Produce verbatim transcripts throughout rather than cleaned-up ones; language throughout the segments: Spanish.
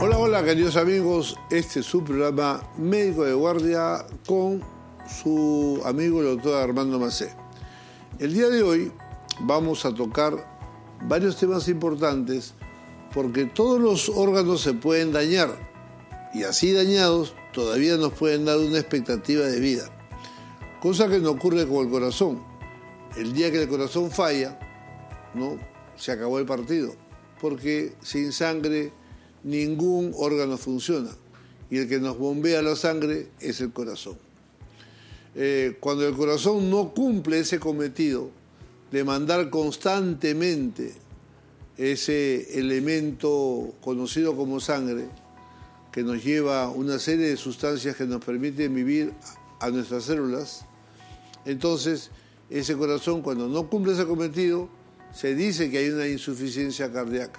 Hola, hola, queridos amigos. Este es su programa Médico de Guardia con su amigo el doctor Armando Macé. El día de hoy vamos a tocar varios temas importantes porque todos los órganos se pueden dañar y así dañados todavía nos pueden dar una expectativa de vida, cosa que no ocurre con el corazón. El día que el corazón falla, ¿no?, se acabó el partido, porque sin sangre ningún órgano funciona y el que nos bombea la sangre es el corazón. Eh, cuando el corazón no cumple ese cometido de mandar constantemente ese elemento conocido como sangre, que nos lleva una serie de sustancias que nos permiten vivir a nuestras células, entonces ese corazón, cuando no cumple ese cometido, se dice que hay una insuficiencia cardíaca,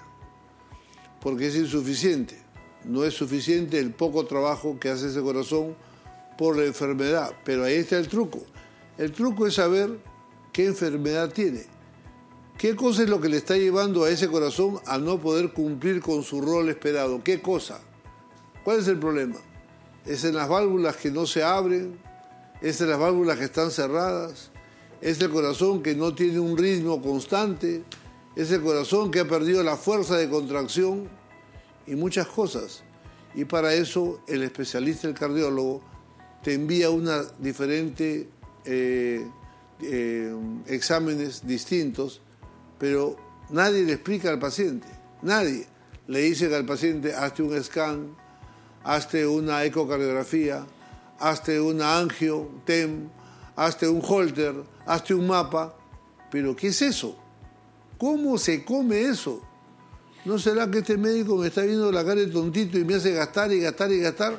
porque es insuficiente. No es suficiente el poco trabajo que hace ese corazón por la enfermedad, pero ahí está el truco. El truco es saber qué enfermedad tiene. ¿Qué cosa es lo que le está llevando a ese corazón a no poder cumplir con su rol esperado? ¿Qué cosa? ¿Cuál es el problema? ¿Es en las válvulas que no se abren? ¿Es en las válvulas que están cerradas? ¿Es el corazón que no tiene un ritmo constante? ¿Es el corazón que ha perdido la fuerza de contracción? Y muchas cosas. Y para eso el especialista, el cardiólogo, te envía una diferente eh, eh, exámenes distintos, pero nadie le explica al paciente. Nadie le dice al paciente: hazte un scan, hazte una ecocardiografía, hazte una angio, T E M, hazte un Holter, hazte un mapa. ¿Pero qué es eso? ¿Cómo se come eso? ¿No será que este médico me está viendo la cara de tontito y me hace gastar y gastar y gastar?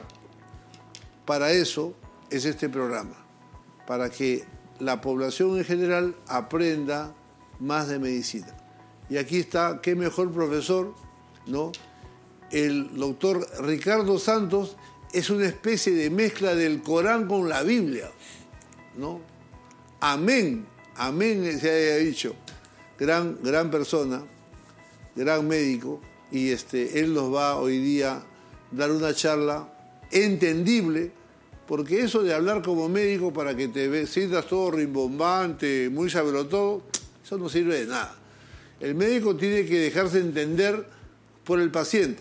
Para eso es este programa, para que la población en general aprenda más de medicina. Y aquí está, qué mejor profesor, ¿no? El doctor Ricardo Santos es una especie de mezcla del Corán con la Biblia, ¿no? Amén, amén se haya dicho. Gran, gran persona, gran médico, y este, él nos va hoy día a dar una charla entendible, porque eso de hablar como médico para que te sientas todo rimbombante, muy sabrotodo, eso no sirve de nada. El médico tiene que dejarse entender por el paciente,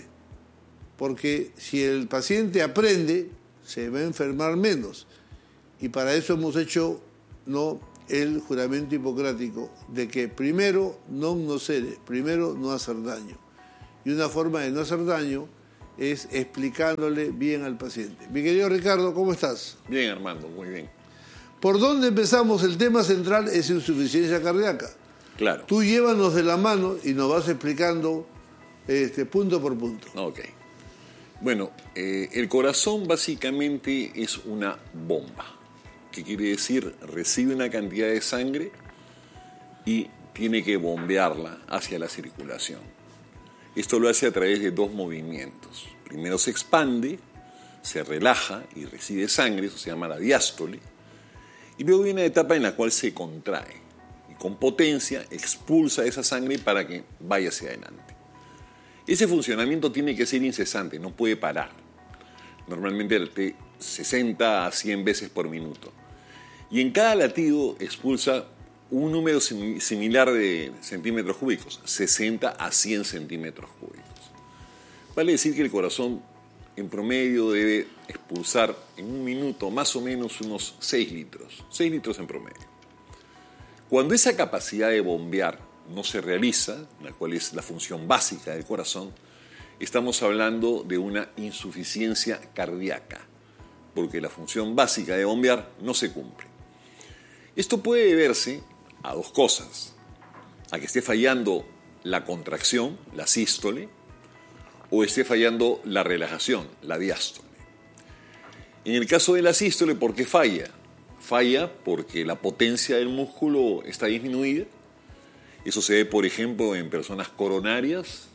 porque si el paciente aprende, se va a enfermar menos. Y para eso hemos hecho, ¿no?, el juramento hipocrático de que primero non nocere, primero no hacer daño. Y una forma de no hacer daño es explicándole bien al paciente. Mi querido Ricardo, ¿cómo estás? Bien, Armando, muy bien. ¿Por dónde empezamos? El tema central es insuficiencia cardíaca. Claro. Tú llévanos de la mano y nos vas explicando este, punto por punto. Ok. Bueno, eh, el corazón básicamente es una bomba. ¿Qué quiere decir? Recibe una cantidad de sangre y tiene que bombearla hacia la circulación. Esto lo hace a través de dos movimientos. Primero se expande, se relaja y recibe sangre, eso se llama la diástole. Y luego viene una etapa en la cual se contrae y con potencia expulsa esa sangre para que vaya hacia adelante. Ese funcionamiento tiene que ser incesante, no puede parar. Normalmente de sesenta a cien veces por minuto. Y en cada latido expulsa un número sim- similar de centímetros cúbicos, sesenta a cien centímetros cúbicos. Vale decir que el corazón en promedio debe expulsar en un minuto más o menos unos seis litros, seis litros en promedio. Cuando esa capacidad de bombear no se realiza, la cual es la función básica del corazón, estamos hablando de una insuficiencia cardíaca, porque la función básica de bombear no se cumple. Esto puede deberse a dos cosas: a que esté fallando la contracción, la sístole, o esté fallando la relajación, la diástole. En el caso de la sístole, ¿por qué falla? Falla porque la potencia del músculo está disminuida. Eso se ve, por ejemplo, en personas coronarias,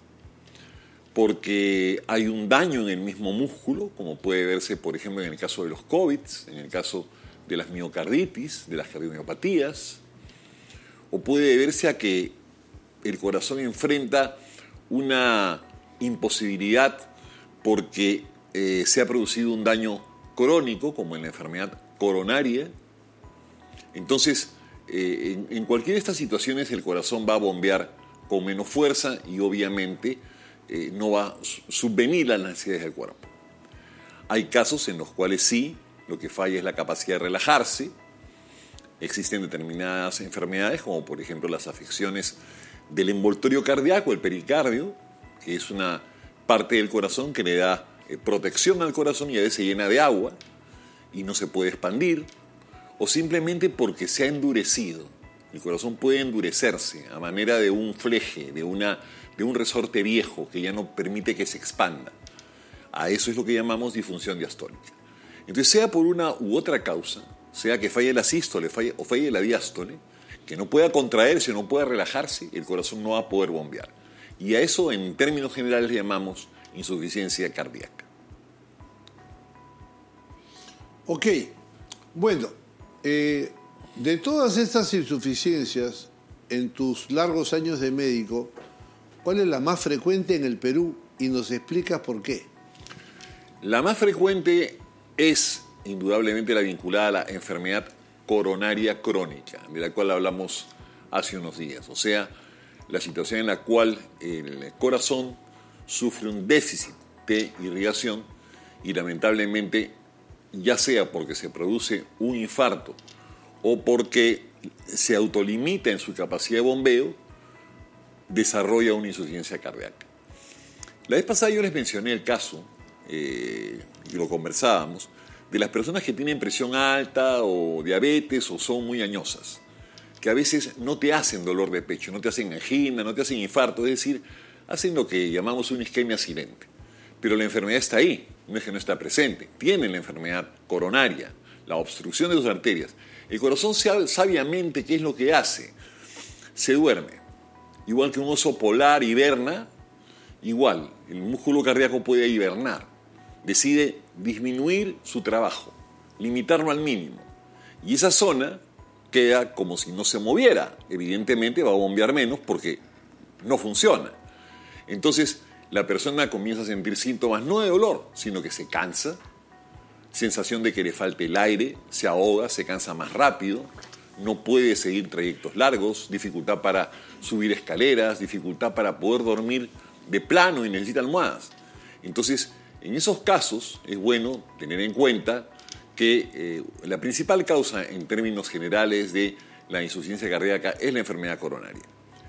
porque hay un daño en el mismo músculo, como puede verse, por ejemplo, en el caso de los COVID, en el caso de las miocarditis, de las cardiomiopatías, o puede deberse a que el corazón enfrenta una imposibilidad porque eh, se ha producido un daño crónico, como en la enfermedad coronaria. Entonces, eh, en, en cualquiera de estas situaciones el corazón va a bombear con menos fuerza y obviamente eh, no va a subvenir las necesidades del cuerpo. Hay casos en los cuales sí, lo que falla es la capacidad de relajarse. Existen determinadas enfermedades, como por ejemplo las afecciones del envoltorio cardíaco, el pericardio, que es una parte del corazón que le da eh, protección al corazón y a veces se llena de agua y no se puede expandir, o simplemente porque se ha endurecido. El corazón puede endurecerse a manera de un fleje, de, una, de un resorte viejo que ya no permite que se expanda. A eso es lo que llamamos disfunción diastólica. Entonces, sea por una u otra causa, sea que falle la sístole falle, o falle la diástole, que no pueda contraerse o no pueda relajarse, el corazón no va a poder bombear. Y a eso, en términos generales, le llamamos insuficiencia cardíaca. Ok, bueno, eh, de todas estas insuficiencias, en tus largos años de médico, ¿cuál es la más frecuente en el Perú? Y nos explicas por qué. La más frecuente es indudablemente la vinculada a la enfermedad coronaria crónica, de la cual hablamos hace unos días. O sea, la situación en la cual el corazón sufre un déficit de irrigación y lamentablemente, ya sea porque se produce un infarto o porque se autolimita en su capacidad de bombeo, desarrolla una insuficiencia cardíaca. La vez pasada yo les mencioné el caso, eh, y lo conversábamos, de las personas que tienen presión alta o diabetes o son muy añosas, que a veces no te hacen dolor de pecho, no te hacen angina, no te hacen infarto, es decir, hacen lo que llamamos una isquemia silente. Pero la enfermedad está ahí, no es que no está presente. Tienen la enfermedad coronaria, la obstrucción de sus arterias. El corazón sabe sabiamente qué es lo que hace. Se duerme. Igual que un oso polar hiberna, igual, el músculo cardíaco puede hibernar. Decide disminuir su trabajo, limitarlo al mínimo. Y esa zona queda como si no se moviera. Evidentemente va a bombear menos porque no funciona. Entonces, la persona comienza a sentir síntomas no de dolor, sino que se cansa, sensación de que le falte el aire, se ahoga, se cansa más rápido, no puede seguir trayectos largos, dificultad para subir escaleras, dificultad para poder dormir de plano y necesita almohadas. Entonces, en esos casos es bueno tener en cuenta que eh, la principal causa en términos generales de la insuficiencia cardíaca es la enfermedad coronaria.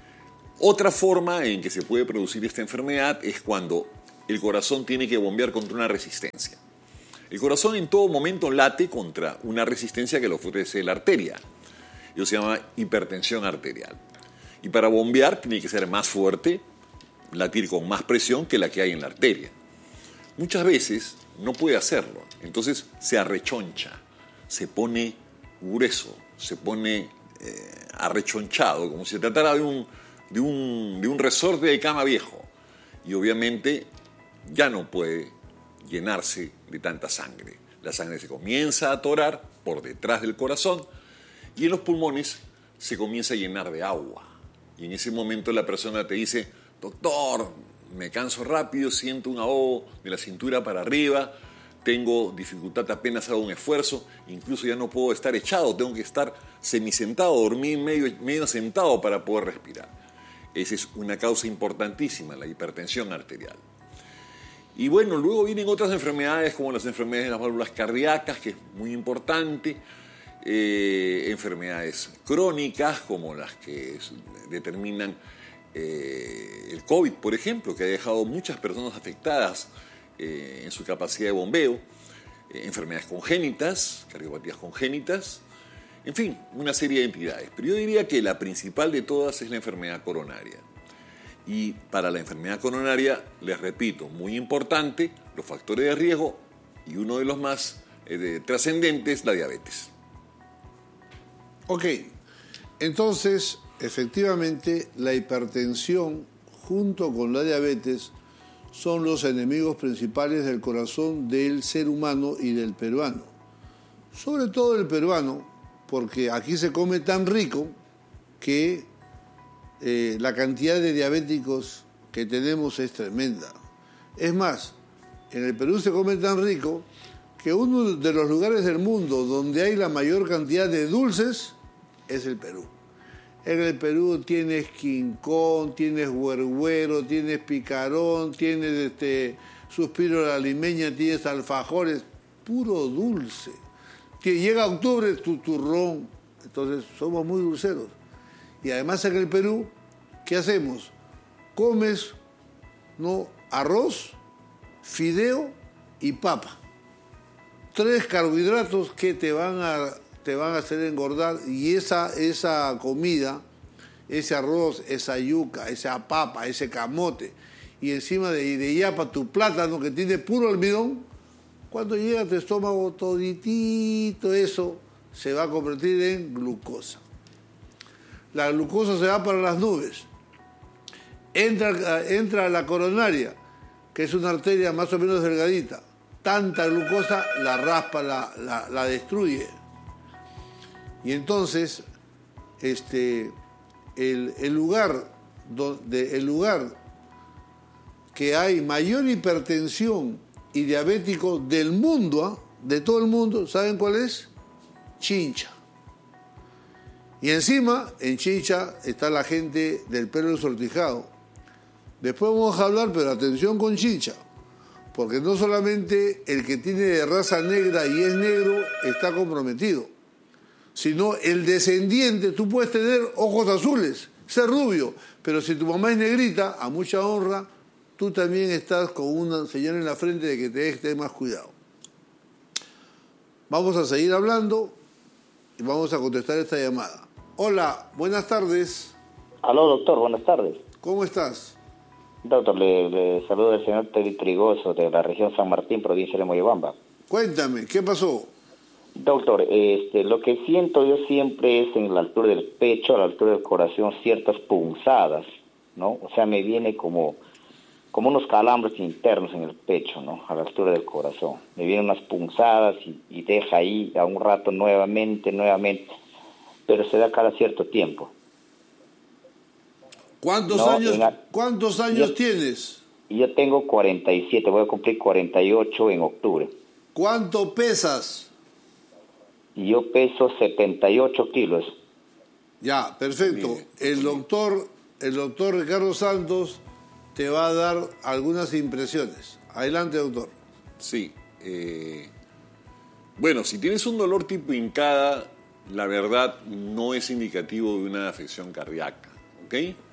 Otra forma en que se puede producir esta enfermedad es cuando el corazón tiene que bombear contra una resistencia. El corazón en todo momento late contra una resistencia que le ofrece la arteria. Eso se llama hipertensión arterial. Y para bombear tiene que ser más fuerte, latir con más presión que la que hay en la arteria. Muchas veces no puede hacerlo, entonces se arrechoncha, se pone grueso, se pone eh, arrechonchado, como si se tratara de un, de, un, de un resorte de cama viejo. Y obviamente ya no puede llenarse de tanta sangre. La sangre se comienza a atorar por detrás del corazón y en los pulmones se comienza a llenar de agua. Y en ese momento la persona te dice: doctor, me canso rápido, siento un ahogo de la cintura para arriba, tengo dificultad apenas hago un esfuerzo, incluso ya no puedo estar echado, tengo que estar semisentado, dormir medio, medio sentado para poder respirar. Esa es una causa importantísima, la hipertensión arterial. Y bueno, luego vienen otras enfermedades como las enfermedades de las válvulas cardíacas, que es muy importante, eh, enfermedades crónicas como las que determinan eh, el COVID, por ejemplo, que ha dejado muchas personas afectadas eh, en su capacidad de bombeo, eh, enfermedades congénitas, cardiopatías congénitas, en fin, una serie de entidades. Pero yo diría que la principal de todas es la enfermedad coronaria. Y para la enfermedad coronaria, les repito, muy importante, los factores de riesgo y uno de los más eh, trascendentes, la diabetes. Ok, entonces, efectivamente, la hipertensión junto con la diabetes son los enemigos principales del corazón del ser humano y del peruano. Sobre todo el peruano, porque aquí se come tan rico que eh, la cantidad de diabéticos que tenemos es tremenda. Es más, En el Perú se come tan rico que uno de los lugares del mundo donde hay la mayor cantidad de dulces es el Perú. En el Perú tienes quincón, tienes huerguero, tienes picarón, tienes este, suspiro de la limeña, tienes alfajores, puro dulce. Que llega octubre, tu turrón. Entonces somos muy dulceros. Y además en el Perú, ¿qué hacemos? Comes, ¿no?, arroz, fideo y papa. Tres carbohidratos que te van a, te van a hacer engordar, y esa, esa comida, ese arroz, esa yuca, esa papa, ese camote, y encima de, de yapa tu plátano que tiene puro almidón, cuando llega a tu estómago toditito eso se va a convertir en glucosa. La glucosa se va para las nubes. Entra, entra a la coronaria, que es una arteria más o menos delgadita. Tanta glucosa la raspa, la, la, la destruye. Y entonces, este, el, el, lugar donde, el lugar que hay mayor hipertensión y diabético del mundo, ¿eh? de todo el mundo, ¿saben cuál es? Chincha. Y encima, en Chincha, está la gente del pelo ensortijado. Después vamos a hablar, pero atención con Chincha, porque no solamente el que tiene raza negra y es negro está comprometido, sino el descendiente. Tú puedes tener ojos azules, ser rubio, pero si tu mamá es negrita, a mucha honra, tú también estás con una señal en la frente de que te debes tener más cuidado. Vamos a seguir hablando y vamos a contestar esta llamada. Hola, buenas tardes. Aló, doctor, buenas tardes. ¿Cómo estás? Doctor, le, le saludo al señor Teddy Trigoso de la región San Martín, provincia de Moyobamba. Cuéntame, ¿qué pasó? Doctor, este, lo que siento yo siempre es en la altura del pecho, a la altura del corazón, ciertas punzadas, ¿no? O sea, me viene como, como unos calambres internos en el pecho, ¿no? A la altura del corazón. Me vienen unas punzadas y, y deja ahí a un rato nuevamente, nuevamente, pero se da cada cierto tiempo. ¿Cuántos no, años, la, ¿cuántos años yo, tienes? Yo tengo cuarenta y siete, voy a cumplir cuarenta y ocho en octubre. ¿Cuánto pesas? Yo peso setenta y ocho kilos. Ya, perfecto. El doctor, el doctor Ricardo Santos te va a dar algunas impresiones. Adelante, doctor. Sí. Eh, bueno, si tienes un dolor tipo hincada, la verdad no es indicativo de una afección cardíaca, ¿ok?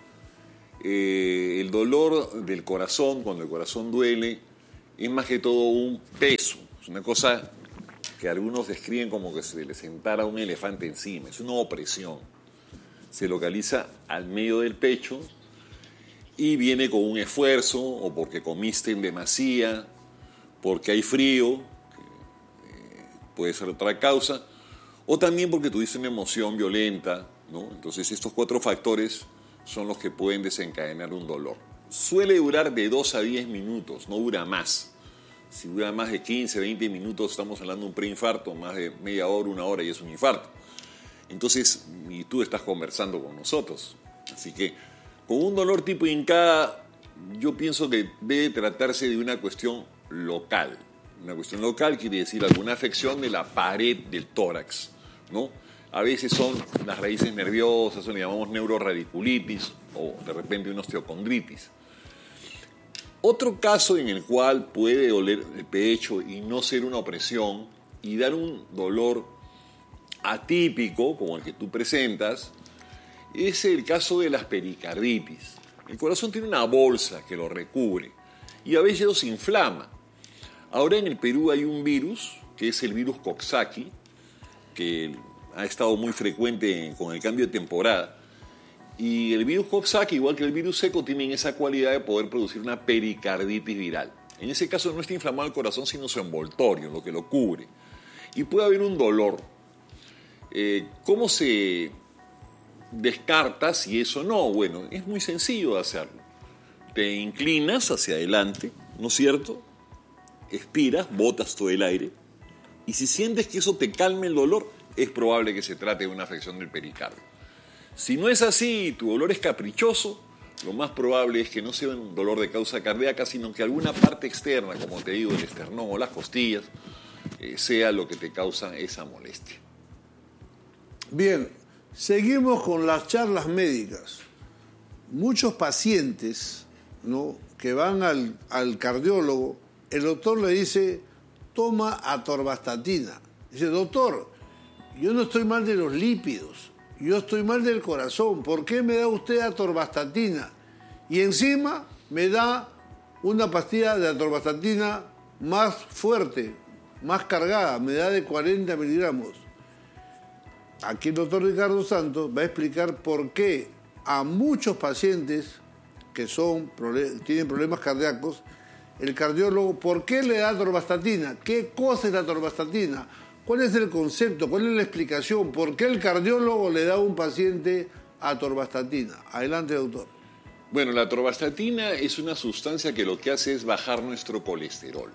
Eh, el dolor del corazón, cuando el corazón duele, es más que todo un peso. Es una cosa que algunos describen como que se le sentara un elefante encima. Es una opresión. Se localiza al medio del pecho y viene con un esfuerzo, o porque comiste en demasía, porque hay frío, que eh, puede ser otra causa, o también porque tuviste una emoción violenta, ¿no? Entonces estos cuatro factores son los que pueden desencadenar un dolor. Suele durar de dos a diez minutos, no dura más. Si dura más de quince, veinte minutos, estamos hablando de un preinfarto, más de media hora, una hora y es un infarto. Entonces, y tú estás conversando con nosotros. Así que, con un dolor tipo hincada, yo pienso que debe tratarse de una cuestión local. Una cuestión local quiere decir alguna afección de la pared del tórax, ¿no? A veces son las raíces nerviosas, eso le llamamos neuroradiculitis o de repente una osteocondritis. Otro caso en el cual puede doler el pecho y no ser una opresión y dar un dolor atípico, como el que tú presentas, es el caso de las pericarditis. El corazón tiene una bolsa que lo recubre y a veces se inflama. Ahora en el Perú hay un virus, que es el virus Coxsackie, que ha estado muy frecuente con el cambio de temporada. Y el virus Coxsackie, igual que el virus seco, tienen esa cualidad de poder producir una pericarditis viral. En ese caso no está inflamado el corazón, sino su envoltorio, lo que lo cubre. Y puede haber un dolor. Eh, ¿Cómo se descarta si eso no? Bueno, es muy sencillo de hacerlo. Te inclinas hacia adelante, ¿no es cierto? Expiras, botas todo el aire. Y si sientes que eso te calme el dolor, es probable que se trate de una afección del pericardio. Si no es así, tu dolor es caprichoso, lo más probable es que no sea un dolor de causa cardíaca, sino que alguna parte externa, como te digo, el esternón o las costillas, eh, sea lo que te causa esa molestia. Bien, seguimos con las charlas médicas. Muchos pacientes, ¿no?, que van al, al cardiólogo, el doctor le dice, toma atorvastatina. Dice, doctor, yo no estoy mal de los lípidos, yo estoy mal del corazón, ¿por qué me da usted atorvastatina? Y encima me da una pastilla de atorvastatina más fuerte, más cargada, me da de cuarenta miligramos. Aquí el doctor Ricardo Santos va a explicar por qué a muchos pacientes que son, tienen problemas cardíacos, el cardiólogo, ¿por qué le da atorvastatina? ¿Qué cosa es la atorvastatina? ¿Cuál es el concepto? ¿Cuál es la explicación? ¿Por qué el cardiólogo le da a un paciente atorvastatina? Adelante, doctor. Bueno, la atorvastatina es una sustancia que lo que hace es bajar nuestro colesterol.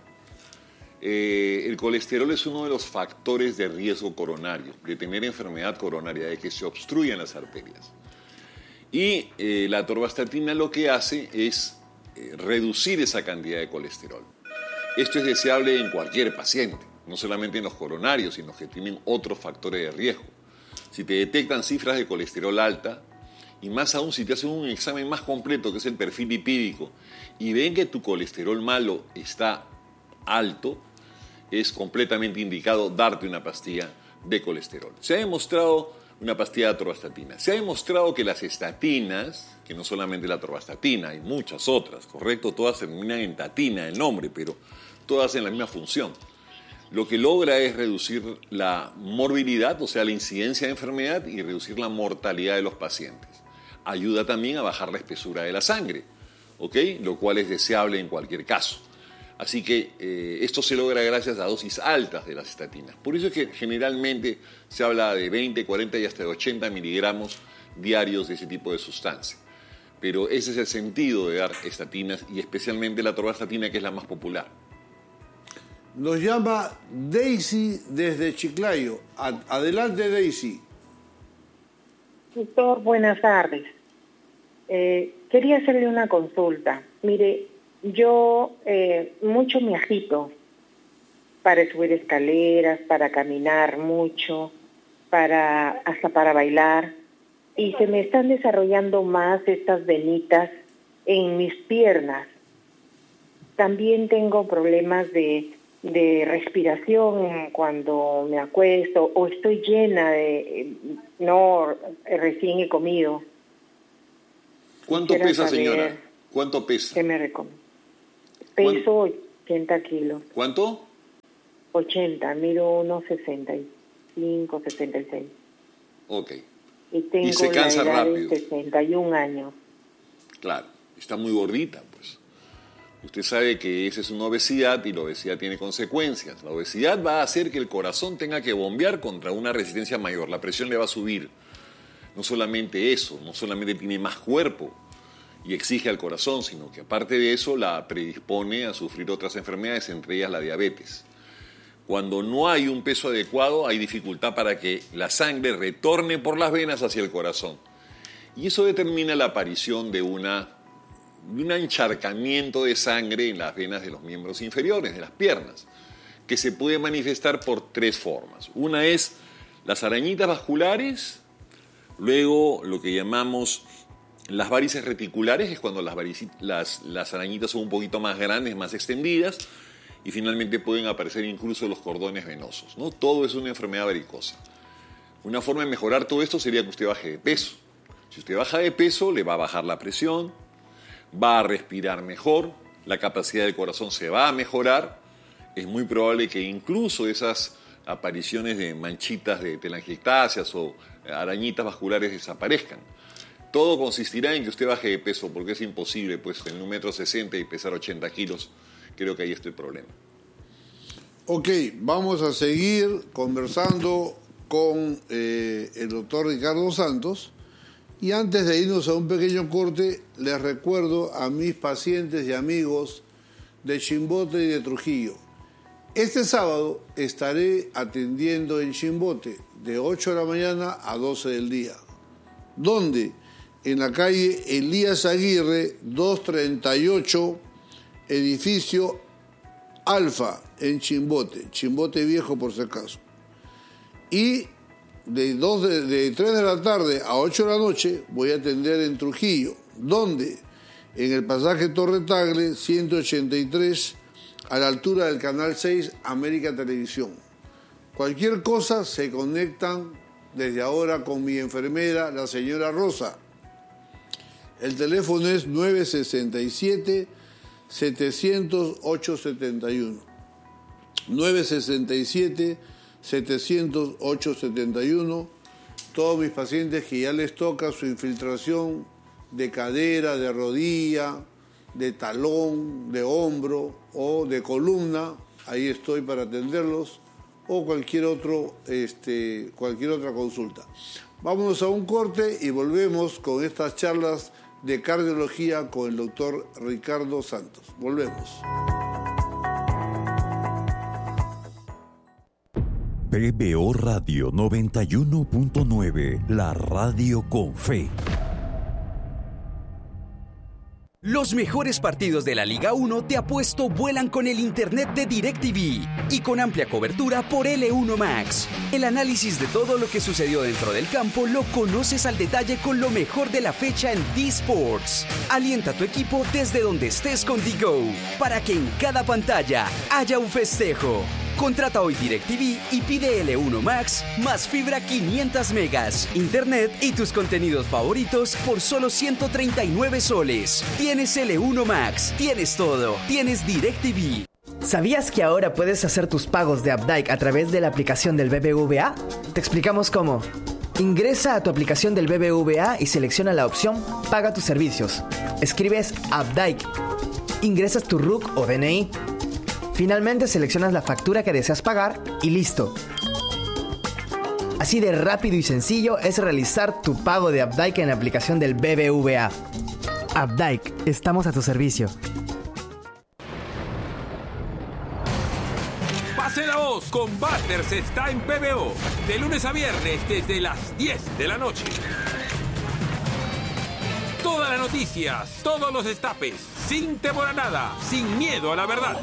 Eh, el colesterol es uno de los factores de riesgo coronario, de tener enfermedad coronaria, de que se obstruyan las arterias. Y eh, la atorvastatina lo que hace es eh, reducir esa cantidad de colesterol. Esto es deseable en cualquier paciente, no solamente en los coronarios, sino que tienen otros factores de riesgo. Si te detectan cifras de colesterol alta, y más aún si te hacen un examen más completo, que es el perfil lipídico, y ven que tu colesterol malo está alto, es completamente indicado darte una pastilla de colesterol. Se ha demostrado una pastilla de atorvastatina. Se ha demostrado que las estatinas, que no solamente la atorvastatina, hay muchas otras, ¿correcto? Todas terminan en tatina, el nombre, pero todas hacen la misma función. Lo que logra es reducir la morbilidad, o sea, la incidencia de enfermedad, y reducir la mortalidad de los pacientes. Ayuda también a bajar la espesura de la sangre, ¿ok? Lo cual es deseable en cualquier caso. Así que eh, esto se logra gracias a dosis altas de las estatinas. Por eso es que generalmente se habla de veinte, cuarenta y hasta de ochenta miligramos diarios de ese tipo de sustancia. Pero ese es el sentido de dar estatinas, y especialmente la atorvastatina, que es la más popular. Nos llama Daisy desde Chiclayo. Adelante, Daisy. Doctor, buenas tardes. Eh, quería hacerle una consulta. Mire, yo eh, mucho me agito para subir escaleras, para caminar mucho, para hasta para bailar, y se me están desarrollando más estas venitas en mis piernas. También tengo problemas de, de respiración cuando me acuesto o estoy llena de... no, recién he comido. ¿Cuánto Quisiera pesa, saber señora? ¿Cuánto pesa? ¿Qué me recomienda? Peso ochenta kilos. ¿Cuánto? ochenta, miro unos sesenta y cinco, sesenta y seis. Ok. Y tengo Y se cansa la edad rápido. de sesenta y un años. Claro, está muy gordita, pues. Usted sabe que esa es una obesidad, y la obesidad tiene consecuencias. La obesidad va a hacer que el corazón tenga que bombear contra una resistencia mayor. La presión le va a subir. No solamente eso, no solamente tiene más cuerpo y exige al corazón, sino que aparte de eso la predispone a sufrir otras enfermedades, entre ellas la diabetes. Cuando no hay un peso adecuado, hay dificultad para que la sangre retorne por las venas hacia el corazón. Y eso determina la aparición de, una, de un encharcamiento de sangre en las venas de los miembros inferiores, de las piernas, que se puede manifestar por tres formas. Una es las arañitas vasculares, luego lo que llamamos las varices reticulares, que es cuando las, varici- las, las arañitas son un poquito más grandes, más extendidas, y finalmente pueden aparecer incluso los cordones venosos, ¿no? Todo es una enfermedad varicosa. Una forma de mejorar todo esto sería que usted baje de peso. Si usted baja de peso, le va a bajar la presión, va a respirar mejor, la capacidad del corazón se va a mejorar. Es muy probable que incluso esas apariciones de manchitas de telangiectasias o arañitas vasculares desaparezcan. Todo consistirá en que usted baje de peso, porque es imposible, pues, en un metro sesenta y pesar ochenta kilos. Creo que ahí está el problema. Ok, vamos a seguir conversando con eh, el doctor Ricardo Santos. Y antes de irnos a un pequeño corte, les recuerdo a mis pacientes y amigos de Chimbote y de Trujillo. Este sábado estaré atendiendo en Chimbote de ocho de la mañana a doce del día. ¿Dónde? en la calle Elías Aguirre, doscientos treinta y ocho, edificio Alfa, en Chimbote, Chimbote Viejo por si acaso. Y de, dos de, de tres de la tarde a ocho de la noche voy a atender en Trujillo, donde en el pasaje Torre Tagle, ciento ochenta y tres, a la altura del canal seis, América Televisión. Cualquier cosa se conectan desde ahora con mi enfermera, la señora Rosa. El teléfono es nueve seis siete, setecientos, ochocientos setenta y uno. nueve seis siete, setecientos, ochocientos setenta y uno. Todos mis pacientes que ya les toca su infiltración de cadera, de rodilla, de talón, de hombro o de columna, ahí estoy para atenderlos, o cualquier otro, este, cualquier otra consulta. Vámonos a un corte y volvemos con estas charlas de cardiología con el doctor Ricardo Santos. Volvemos. P B O Radio noventa y uno punto nueve, la radio con fe. Los mejores partidos de la Liga uno de Apuesto vuelan con el internet de DirecTV y con amplia cobertura por L uno Max. El análisis de todo lo que sucedió dentro del campo lo conoces al detalle con lo mejor de la fecha en D-Sports. Alienta a tu equipo desde donde estés con D-Go para que en cada pantalla haya un festejo. Contrata hoy DirecTV y pide L uno Max más fibra quinientos megas, internet y tus contenidos favoritos por solo ciento treinta y nueve soles. Tienes L uno Max, tienes todo, tienes DirecTV. ¿Sabías que ahora puedes hacer tus pagos de Updike a través de la aplicación del B B V A? Te explicamos cómo. Ingresa a tu aplicación del B B V A y selecciona la opción Paga tus servicios. Escribes Updike. Ingresas tu R U C o D N I. Finalmente seleccionas la factura que deseas pagar y listo. Así de rápido y sencillo es realizar tu pago de Updike en la aplicación del B B V A. Updike, estamos a tu servicio. Pase la voz, Combaters está en P B O, de lunes a viernes desde las diez de la noche. Todas las noticias, todos los destapes, sin temor a nada, sin miedo a la verdad.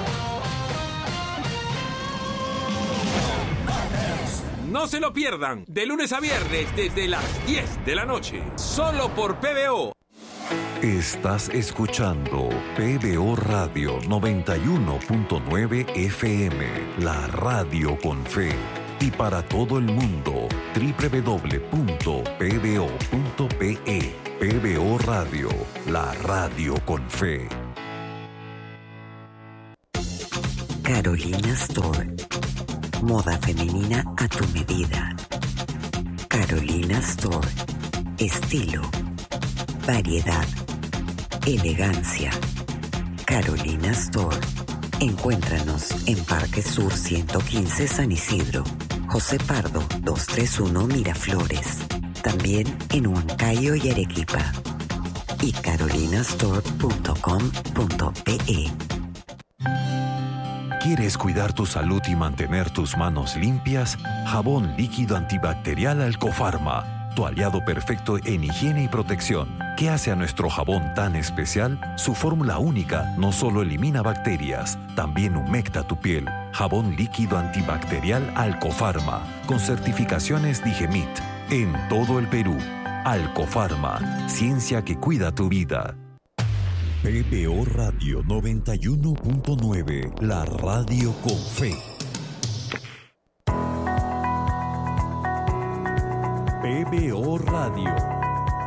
No se lo pierdan, de lunes a viernes desde las diez de la noche, solo por P B O. Estás escuchando P B O Radio noventa y uno punto nueve F M, la radio con fe. Y para todo el mundo, doble u doble u doble u punto p b o punto p e. P B O Radio, la radio con fe. Carolina Store. Moda femenina a tu medida. Carolina Store. Estilo, variedad, elegancia. Carolina Store. Encuéntranos en Parque Sur ciento quince San Isidro, José Pardo doscientos treinta y uno Miraflores. También en Huancayo y Arequipa. Y carolinastore punto com punto pe. ¿Quieres cuidar tu salud y mantener tus manos limpias? Jabón líquido antibacterial Alcofarma, tu aliado perfecto en higiene y protección. ¿Qué hace a nuestro jabón tan especial? Su fórmula única no solo elimina bacterias, también humecta tu piel. Jabón líquido antibacterial Alcofarma, con certificaciones Digemit, en todo el Perú. Alcofarma, ciencia que cuida tu vida. P B O Radio noventa y uno punto nueve, la radio con fe. P B O Radio.